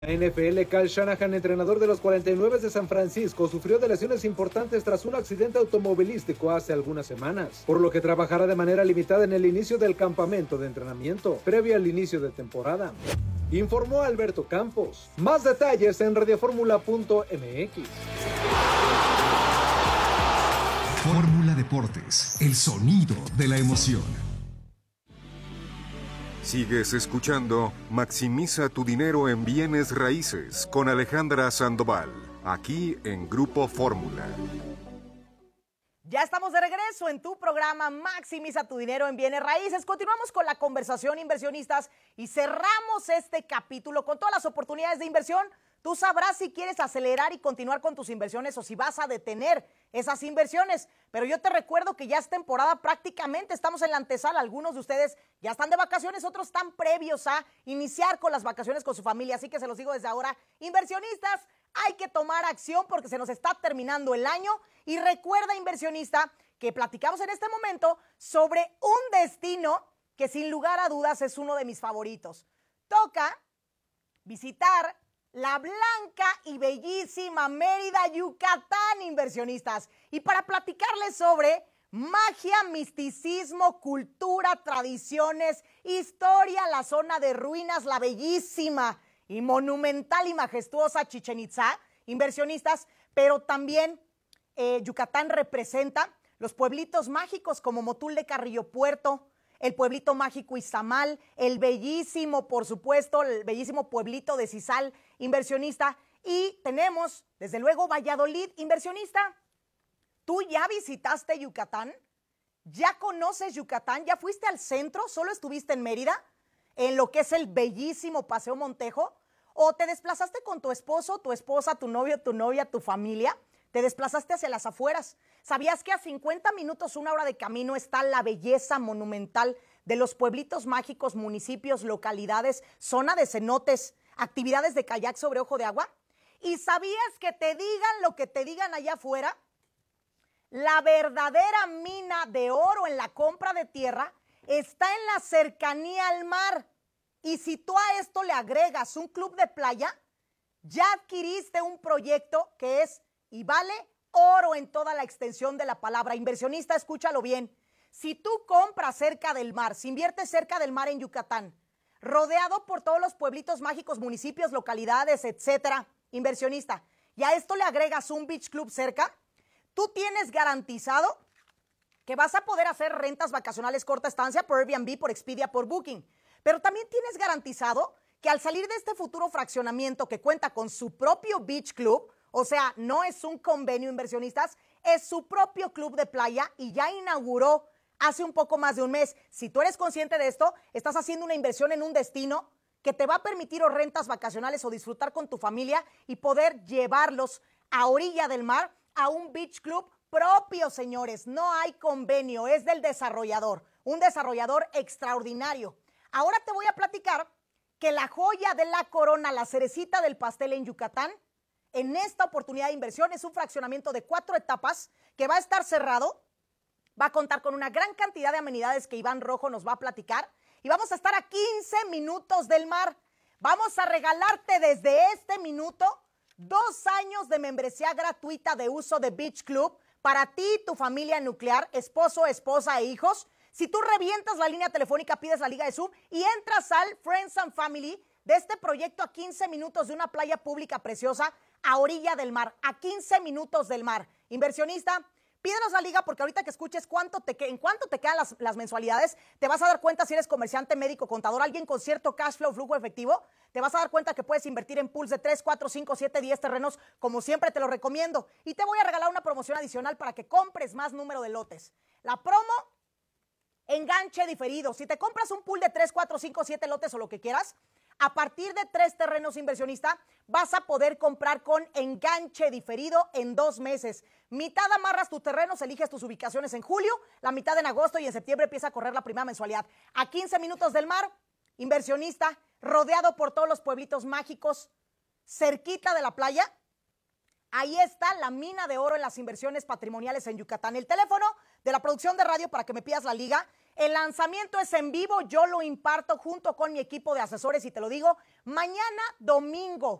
La NFL, Kyle Shanahan, entrenador de los 49 de San Francisco, sufrió de lesiones importantes tras un accidente automovilístico hace algunas semanas, por lo que trabajará de manera limitada en el inicio del campamento de entrenamiento, previo al inicio de temporada. Informó Alberto Campos. Más detalles en radioformula.mx. Fórmula Deportes, el sonido de la emoción. Sigues escuchando Maximiza tu dinero en bienes raíces con Alejandra Sandoval, aquí en Grupo Fórmula. Ya estamos de regreso en tu programa Maximiza tu dinero en bienes raíces. Continuamos con la conversación, inversionistas, y cerramos este capítulo con todas las oportunidades de inversión. Tú sabrás si quieres acelerar y continuar con tus inversiones o si vas a detener esas inversiones. Pero yo te recuerdo que ya es temporada prácticamente, estamos en la antesala. Algunos de ustedes ya están de vacaciones, otros están previos a iniciar con las vacaciones con su familia. Así que se los digo desde ahora, inversionistas, hay que tomar acción porque se nos está terminando el año. Y recuerda, inversionista, que platicamos en este momento sobre un destino que sin lugar a dudas es uno de mis favoritos. Toca visitar la blanca y bellísima Mérida, Yucatán, inversionistas. Y para platicarles sobre magia, misticismo, cultura, tradiciones, historia, la zona de ruinas, la bellísima y monumental y majestuosa Chichén Itzá, inversionistas, pero también Yucatán representa los pueblitos mágicos como Motul de Carrillo Puerto, el pueblito mágico Izamal, el bellísimo, por supuesto, el bellísimo pueblito de Cizal, inversionista. Y tenemos, desde luego, Valladolid, inversionista. ¿Tú ya visitaste Yucatán? ¿Ya conoces Yucatán? ¿Ya fuiste al centro? ¿Solo estuviste en Mérida? ¿En lo que es el bellísimo Paseo Montejo? ¿O te desplazaste con tu esposo, tu esposa, tu novio, tu novia, tu familia? Te desplazaste hacia las afueras. ¿Sabías que a 50 minutos, una hora de camino, está la belleza monumental de los pueblitos mágicos, municipios, localidades, zona de cenotes, actividades de kayak sobre ojo de agua? ¿Y sabías que te digan lo que te digan allá afuera? La verdadera mina de oro en la compra de tierra está en la cercanía al mar. Y si tú a esto le agregas un club de playa, ya adquiriste un proyecto que es y vale oro en toda la extensión de la palabra. Inversionista, escúchalo bien. Si tú compras cerca del mar, si inviertes cerca del mar en Yucatán, rodeado por todos los pueblitos mágicos, municipios, localidades, etcétera, inversionista, y a esto le agregas un beach club cerca, tú tienes garantizado que vas a poder hacer rentas vacacionales corta estancia por Airbnb, por Expedia, por Booking. Pero también tienes garantizado que al salir de este futuro fraccionamiento que cuenta con su propio beach club, o sea, no es un convenio, inversionistas, es su propio club de playa y ya inauguró hace un poco más de un mes. Si tú eres consciente de esto, estás haciendo una inversión en un destino que te va a permitir o rentas vacacionales o disfrutar con tu familia y poder llevarlos a orilla del mar a un beach club propio, señores. No hay convenio, es del desarrollador, un desarrollador extraordinario. Ahora te voy a platicar que la joya de la corona, la cerecita del pastel en Yucatán, en esta oportunidad de inversión es un fraccionamiento de 4 etapas que va a estar cerrado, va a contar con una gran cantidad de amenidades que Iván Rojo nos va a platicar y vamos a estar a 15 minutos del mar. Vamos a regalarte desde este minuto 2 años de membresía gratuita de uso de Beach Club para ti y tu familia nuclear, esposo, esposa e hijos. Si tú revientas la línea telefónica, pides la liga de Zoom y entras al Friends and Family de este proyecto a 15 minutos de una playa pública preciosa a orilla del mar, a 15 minutos del mar. Inversionista, pídenos la liga porque ahorita que escuches en cuánto te quedan las mensualidades, te vas a dar cuenta si eres comerciante, médico, contador, alguien con cierto cash flow, flujo efectivo, te vas a dar cuenta que puedes invertir en pools de 3, 4, 5, 7, 10 terrenos, como siempre te lo recomiendo. Y te voy a regalar una promoción adicional para que compres más número de lotes. La promo, enganche diferido. Si te compras un pool de 3, 4, 5, 7 lotes o lo que quieras, a partir de 3 terrenos, inversionista, vas a poder comprar con enganche diferido en 2 meses. Mitad amarras tus terrenos, eliges tus ubicaciones en julio, la mitad en agosto y en septiembre empieza a correr la primera mensualidad. A 15 minutos del mar, inversionista, rodeado por todos los pueblitos mágicos, cerquita de la playa. Ahí está la mina de oro en las inversiones patrimoniales en Yucatán. El teléfono de la producción de radio para que me pidas la liga El lanzamiento es en vivo, yo lo imparto junto con mi equipo de asesores y te lo digo, mañana domingo